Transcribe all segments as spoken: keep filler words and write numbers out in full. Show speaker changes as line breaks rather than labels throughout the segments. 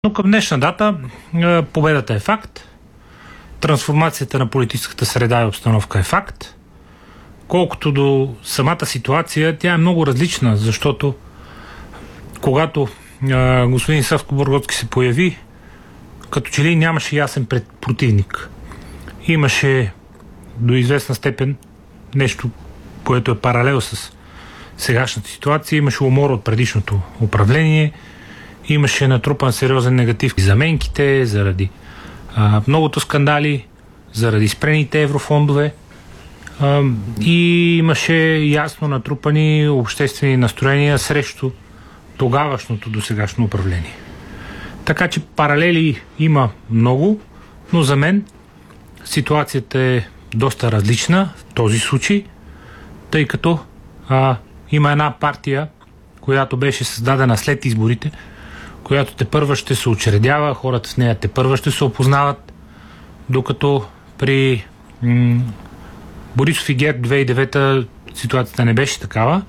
Но към днешна дата победата е факт, трансформацията на политическата среда и обстановка е факт. Колкото до самата ситуация, тя е много различна, защото когато а, господин Савско-Бъргоцки се появи, като че ли нямаше ясен пред противник. Имаше до известна степен нещо, което е паралел с сегашната ситуация. Имаше умор от предишното управление, имаше натрупан сериозен негатив за заменките, заради а, многото скандали, заради спрените еврофондове а, и имаше ясно натрупани обществени настроения срещу тогавашното досегашно управление. Така че паралели има много, но за мен ситуацията е доста различна в този случай, тъй като а, има една партия, която беше създадена след изборите, която тепърва ще се учредява, хората в нея тепърва ще се опознават, докато при м- Борисов и ГЕРБ две хиляди и девета ситуацията не беше такава.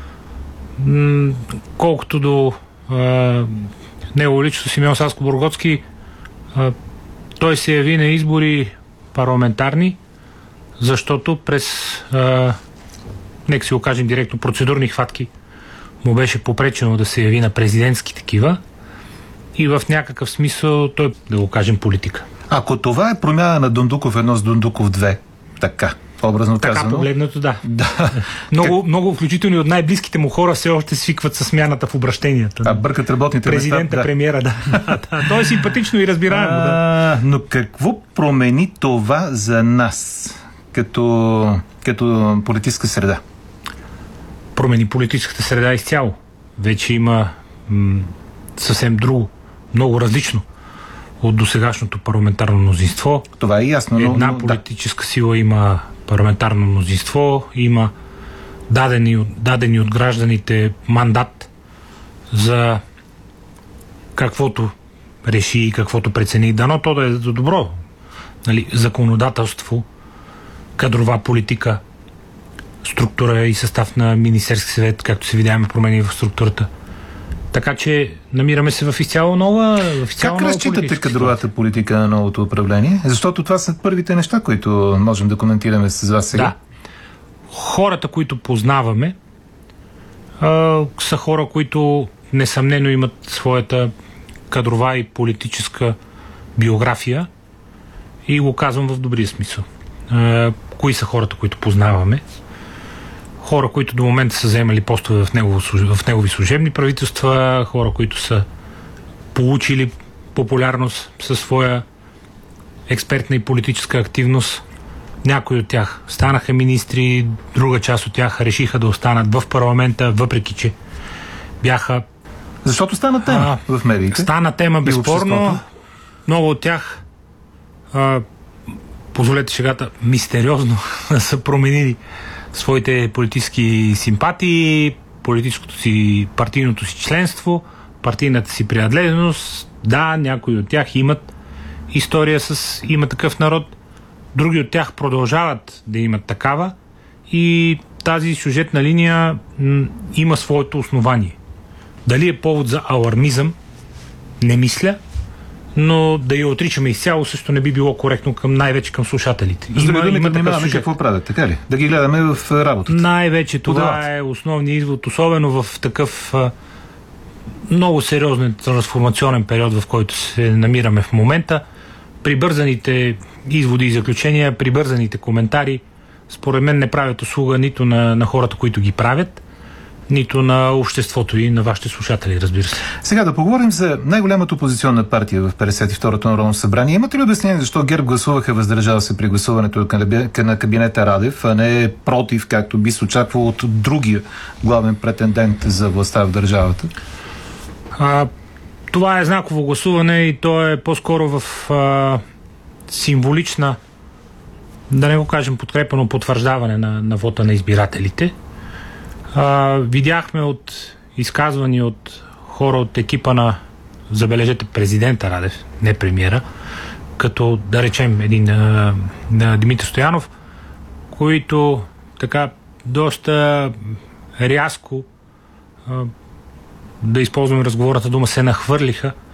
М- колкото до а, него лично Симеон Савско-Бъргоцки, а, той се яви на избори парламентарни, защото през а, нека си го кажем директно, процедурни хватки му беше попречено да се яви на президентски такива и в някакъв смисъл той, да го кажем, политика.
Ако това е промяна на Дондуков едно с Дондуков две, така, образно
така
казано.
Така погледнато, да.
да.
много, много включително и от най-близките му хора все още свикват със смяната в обращенията.
А бъркат работните места.
Президента,
да.
премиера, да. То е симпатично и разбираемо.
А,
да.
Но какво промени това за нас като, като политическа среда?
Промени политическата среда изцяло. Вече има м- съвсем друго, много различно от досегашното парламентарно мнозинство.
Това е ясно. Но,
Една
но,
политическа да. сила има парламентарно мнозинство, има дадени, дадени от гражданите мандат за каквото реши и каквото прецени. Дано то да е за добро. Нали, законодателство, кадрова политика, структура и състав на Министерски съвет, както се видяме промени в структурата. Така че намираме се в изцяло нова, в изцяло
как
нова
разчитате кадровата политика на новото управление? Защото това са първите неща, които можем да коментираме с вас сега.
Да. Хората, които познаваме, а, са хора, които несъмнено имат своята кадрова и политическа биография и го казвам в добрия смисъл. А, кои са хората, които познаваме? Хора, които до момента са заемали постове в, негово, в негови служебни правителства, хора, които са получили популярност със своя експертна и политическа активност. Някои от тях станаха министри, друга част от тях решиха да останат в парламента, въпреки че бяха...
Защото стана тема а, в медиите.
Стана тема, безспорно. Много от тях, а, позволете шегата, мистериозно са променили своите политически симпатии, политическото си, партийното си членство, партийната си принадлежност. Да, някои от тях имат история с Има такъв народ, други от тях продължават да имат такава и тази сюжетна линия м- има своето основание. Дали е повод за алармизъм, не мисля, но да я отричаме изцяло също не би било коректно към най-вече към слушателите.
С други думи, да внимаваме какво правят, така ли? Да ги гледаме в работата.
Най-вече това Подават. е основният извод, особено в такъв а, много сериозен трансформационен период, в който се намираме в момента. Прибързаните изводи и заключения, прибързаните коментари, според мен не правят услуга нито на, на хората, които ги правят, нито на обществото и на вашите слушатели, разбира се.
Сега да поговорим за най-голямата опозиционна партия в петдесет и второто Народно събрание. Имате ли обяснение защо ГЕРБ гласуваха въздържал се при гласуването на кабинета Радев, а не против, както би се очаквало от другия главен претендент за властта в държавата?
А, това е знаково гласуване и то е по-скоро в а, символична, да не го кажем подкрепа, но потвърждаване на, на вота на избирателите. Uh, видяхме от изказвания от хора от екипа на, забележете, президента Радев, не премиера, като да речем един uh, uh, Димитър Стоянов, които така доста рязко, uh, да използваме разговорната дума, се нахвърлиха